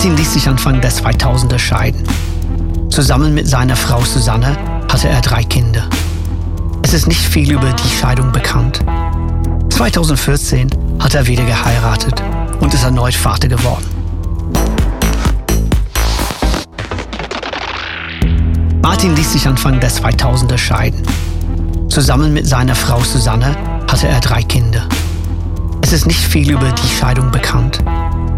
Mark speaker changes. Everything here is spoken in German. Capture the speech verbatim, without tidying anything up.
Speaker 1: Martin ließ sich Anfang der zweitausender scheiden. Zusammen mit seiner Frau Susanne hatte er drei Kinder. Es ist nicht viel über die Scheidung bekannt. zweitausendvierzehn hat er wieder geheiratet und ist erneut Vater geworden. Martin ließ sich Anfang der zweitausender scheiden. Zusammen mit seiner Frau Susanne hatte er drei Kinder. Es ist nicht viel über die Scheidung bekannt.